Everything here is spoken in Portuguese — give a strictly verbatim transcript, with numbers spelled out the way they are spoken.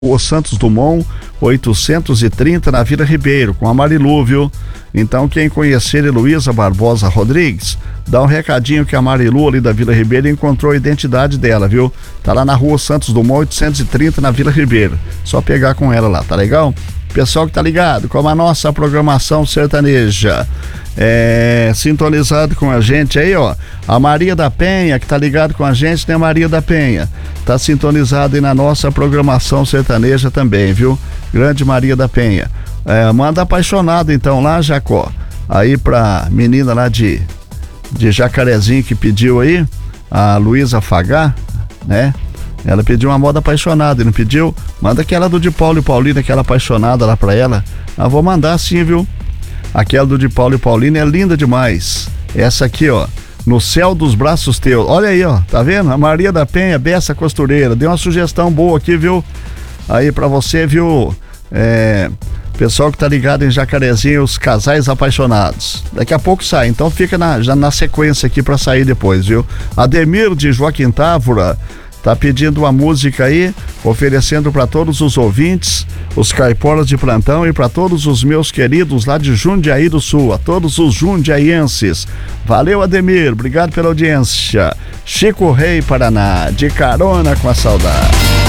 O Santos Dumont, oitocentos e trinta, na Vila Ribeiro, com a Marilu, viu? Então, quem conhecer Heloísa Barbosa Rodrigues, dá um recadinho que a Marilu ali da Vila Ribeiro encontrou a identidade dela, viu? Tá lá na Rua Santos Dumont, oitocentos e trinta, na Vila Ribeiro. Só pegar com ela lá, tá legal? Pessoal que tá ligado com a nossa programação sertaneja, é, sintonizado com a gente aí, ó, a Maria da Penha, que tá ligado com a gente, né, Maria da Penha? Tá sintonizado aí na nossa programação sertaneja também, viu? Grande Maria da Penha. É, manda apaixonado então lá, Jacó, aí pra menina lá de, de Jacarezinho que pediu aí, a Luísa Fagá, né? Ela pediu uma moda apaixonada e não pediu? Manda aquela do de Paulo e Paulina, aquela apaixonada lá pra ela. Ah, vou mandar sim, viu? Aquela do de Paulo e Paulina é linda demais. Essa aqui, ó, No Céu dos Braços Teus. Olha aí, ó, tá vendo? A Maria da Penha, Bessa Costureira, deu uma sugestão boa aqui, viu? Aí pra você, viu? É... Pessoal que tá ligado em Jacarezinho, os casais apaixonados. Daqui a pouco sai, então fica na, já na sequência aqui pra sair depois, viu? Ademir de Joaquim Távora tá pedindo uma música aí, oferecendo para todos os ouvintes, os caiporas de plantão e para todos os meus queridos lá de Jundiaí do Sul, a todos os jundiaienses. Valeu, Ademir, obrigado pela audiência. Chico Rei, Paraná, de carona com a saudade.